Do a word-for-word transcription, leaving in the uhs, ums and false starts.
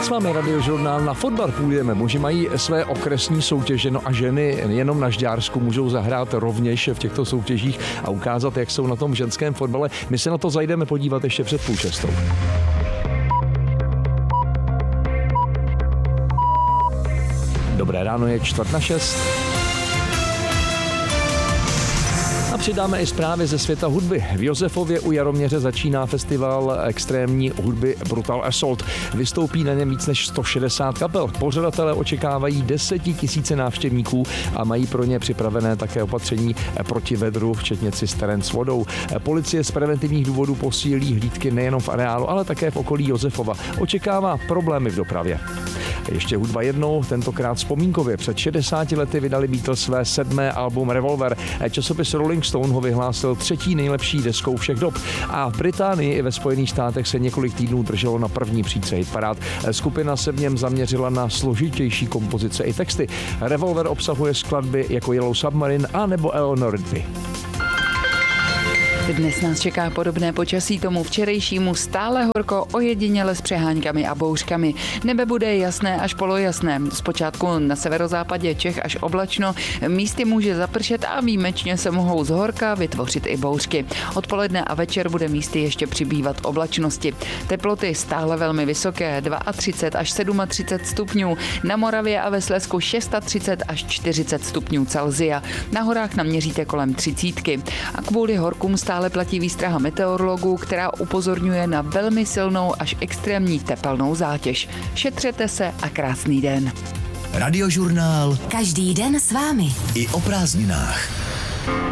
Dnes máme Radiožurnál. Na fotbal půjdeme. Muži mají své okresní soutěže, no a ženy jenom na Žďársku můžou zahrát rovněž v těchto soutěžích a ukázat, jak jsou na tom v ženském fotbale. My se na to zajdeme podívat ještě před půl šestou. Dobré ráno, je čtvrt na šest. A přidáme i zprávy ze světa hudby. V Josefově u Jaroměře začíná festival extrémní hudby Brutal Assault. Vystoupí na něm víc než sto šedesát kapel. Pořadatelé očekávají desetitisíce návštěvníků a mají pro ně připravené také opatření proti vedru, včetně cisteren s vodou. Policie z preventivních důvodů posílí hlídky nejenom v areálu, ale také v okolí Josefova. Očekává problémy v dopravě. Ještě hudba jednou, tentokrát vzpomínkově. Před šedesáti lety vydali Beatles své sedmé album Revolver. Časopis Rolling Stone ho vyhlásil třetí nejlepší deskou všech dob. A v Británii i ve Spojených státech se několik týdnů drželo na první příčce hitparád. Skupina se v něm zaměřila na složitější kompozice i texty. Revolver obsahuje skladby jako Yellow Submarine a nebo Eleanor Rigby. Dnes nás čeká podobné počasí tomu včerejšímu, stále horko, ojediněle s přeháňkami a bouřkami. Nebe bude jasné až polojasné. Zpočátku na severozápadě Čech až oblačno, místy může zapršet a výjimečně se mohou z horka vytvořit i bouřky. Odpoledne a večer bude místy ještě přibývat oblačnosti. Teploty stále velmi vysoké, třicet dva až třicet sedm stupňů, na Moravě a ve Slezsku třicet šest až čtyřicet stupňů Celsia. Na horách naměříte kolem třicítky. A kvůli horkům stále ale platí výstraha meteorologů, která upozorňuje na velmi silnou až extrémní tepelnou zátěž. Šetřete se a krásný den. Radiožurnál. Každý den s vámi. I o prázdninách.